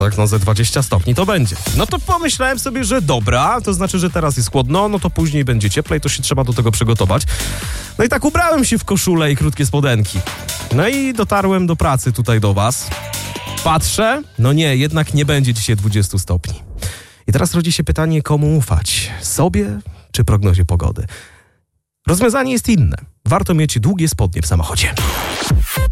Tak, no ze 20 stopni to będzie. No to pomyślałem sobie, że dobra, to znaczy, że teraz jest chłodno, no to później będzie cieplej, to się trzeba do tego przygotować. No i tak ubrałem się w koszulę i krótkie spodenki. No i dotarłem do pracy tutaj do was. Patrzę, no nie, jednak nie będzie dzisiaj 20 stopni. I teraz rodzi się pytanie, komu ufać? Sobie czy prognozie pogody? Rozwiązanie jest inne. Warto mieć długie spodnie w samochodzie.